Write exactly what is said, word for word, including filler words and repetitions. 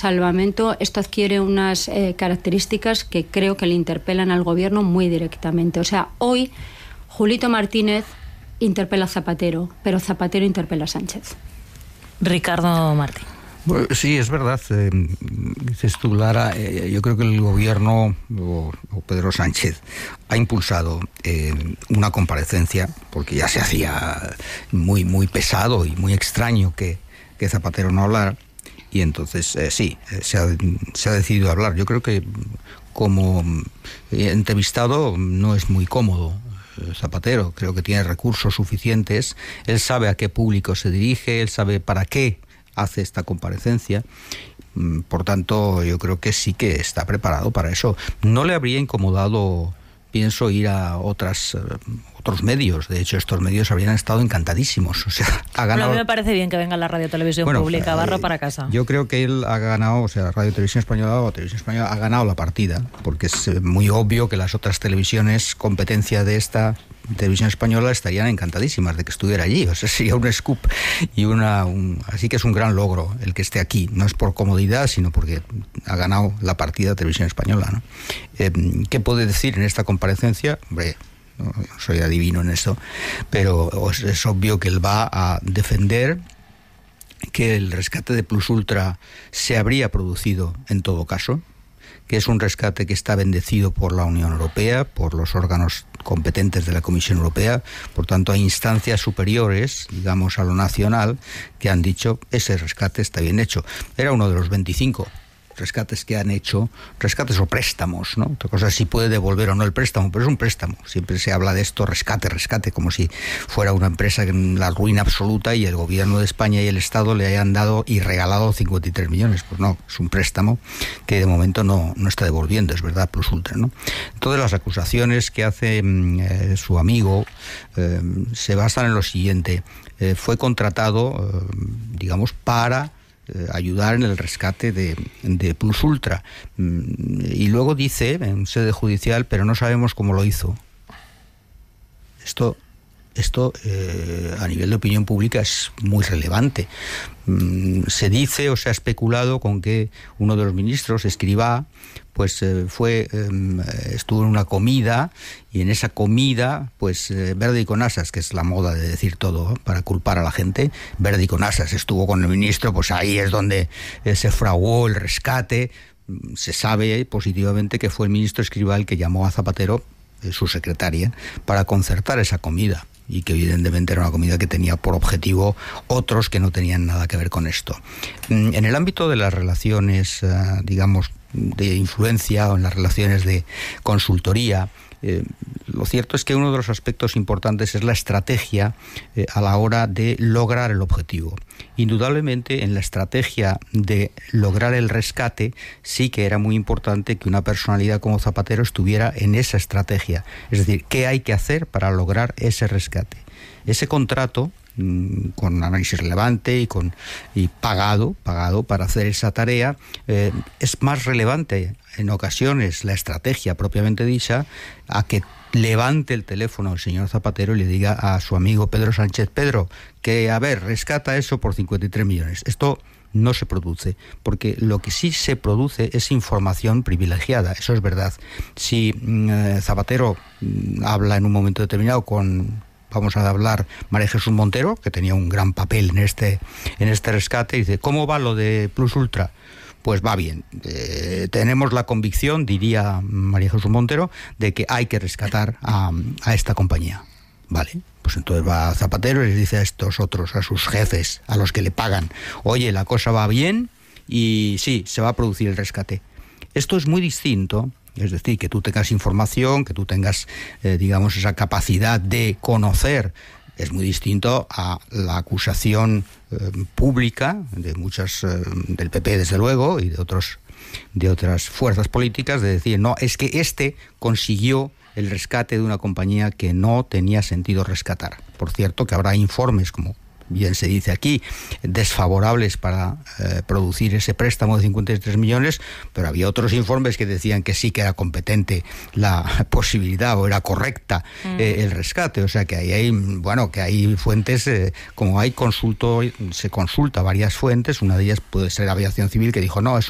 salvamento, esto adquiere unas eh, características que creo que le interpelan al gobierno muy directamente. O sea, hoy Julito Martínez interpela a Zapatero, pero Zapatero interpela a Sánchez. Ricardo Martín. Bueno, sí, es verdad. Eh, dices tú, Lara, eh, yo creo que el gobierno o, o Pedro Sánchez ha impulsado eh, una comparecencia, porque ya se hacía muy, muy pesado y muy extraño que, que Zapatero no hablara, y entonces eh, sí, eh, se, ha, se ha decidido hablar. Yo creo que como entrevistado no es muy cómodo Zapatero, creo que tiene recursos suficientes, él sabe a qué público se dirige, él sabe para qué hace esta comparecencia, por tanto yo creo que sí que está preparado para eso. No le habría incomodado, pienso, ir a otras otros medios. De hecho, estos medios habrían estado encantadísimos. O sea, ha ganado. Bueno, a mí me parece bien que venga la Radio Televisión bueno, Pública, barro para casa. Yo creo que él ha ganado, o sea, Radio Televisión Española o Televisión Española ha ganado la partida, porque es muy obvio que las otras televisiones, competencia de esta Televisión Española, estarían encantadísimas de que estuviera allí. O sea, sería un scoop y una... Un, así que es un gran logro el que esté aquí. No es por comodidad, sino porque ha ganado la partida Televisión Española, ¿no? Eh, ¿Qué puede decir en esta comparecencia? Hombre, no soy adivino en eso, pero es, es obvio que él va a defender que el rescate de Plus Ultra se habría producido en todo caso, que es un rescate que está bendecido por la Unión Europea, por los órganos competentes de la Comisión Europea. Por tanto, hay instancias superiores, digamos, a lo nacional, que han dicho ese rescate está bien hecho. Era uno de los veinticinco rescates que han hecho, rescates o préstamos, ¿no? Otra cosa es si puede devolver o no el préstamo, pero es un préstamo. Siempre se habla de esto, rescate, rescate, como si fuera una empresa en la ruina absoluta y el gobierno de España y el Estado le hayan dado y regalado cincuenta y tres millones. Pues no, es un préstamo que de momento no, no está devolviendo, es verdad, Plus Ultra, ¿no? Todas las acusaciones que hace eh, su amigo eh, se basan en lo siguiente. Eh, fue contratado, eh, digamos, para ayudar en el rescate de, de Plus Ultra. Y luego dice, en sede judicial, pero no sabemos cómo lo hizo. Esto, esto eh, a nivel de opinión pública es muy relevante. Se dice o se ha especulado con que uno de los ministros, Escrivá, pues eh, fue eh, estuvo en una comida y en esa comida, pues eh, Verde y con asas, que es la moda de decir todo, ¿eh? Para culpar a la gente, Verde y con asas estuvo con el ministro, pues ahí es donde eh, se fraguó el rescate. Se sabe positivamente que fue el ministro Escrivá el que llamó a Zapatero, eh, su secretaria, para concertar esa comida, y que evidentemente era una comida que tenía por objetivo otros que no tenían nada que ver con esto. En el ámbito de las relaciones, eh, digamos, de influencia o en las relaciones de consultoría, eh, lo cierto es que uno de los aspectos importantes es la estrategia eh, a la hora de lograr el objetivo. Indudablemente, en la estrategia de lograr el rescate sí que era muy importante que una personalidad como Zapatero estuviera en esa estrategia. Es decir, ¿qué hay que hacer para lograr ese rescate? Ese contrato, con análisis relevante y con y pagado pagado para hacer esa tarea, eh, es más relevante en ocasiones la estrategia propiamente dicha a que levante el teléfono el señor Zapatero y le diga a su amigo Pedro Sánchez: Pedro, que a ver, rescata eso por cincuenta y tres millones. Esto no se produce, porque lo que sí se produce es información privilegiada, eso es verdad. Si eh, Zapatero mm, habla en un momento determinado con, vamos a hablar, María Jesús Montero, que tenía un gran papel en este, en este rescate, y dice: ¿cómo va lo de Plus Ultra? Pues va bien. Eh, tenemos la convicción, diría María Jesús Montero, de que hay que rescatar a, a esta compañía. Vale, pues entonces va Zapatero y les dice a estos otros, a sus jefes, a los que le pagan: oye, la cosa va bien y sí, se va a producir el rescate. Esto es muy distinto. Es decir, que tú tengas información, que tú tengas, eh, digamos, esa capacidad de conocer, es muy distinto a la acusación eh, pública de muchas, eh, del P P desde luego, y de otros, de otras fuerzas políticas, de decir, no, es que este consiguió el rescate de una compañía que no tenía sentido rescatar. Por cierto, que habrá informes, como bien se dice aquí, desfavorables para eh, producir ese préstamo de cincuenta y tres millones, pero había otros informes que decían que sí que era competente la posibilidad o era correcta mm. eh, el rescate. O sea que ahí hay, bueno, que hay fuentes, eh, como hay consulto, se consulta varias fuentes, una de ellas puede ser Aviación Civil, que dijo: no, eso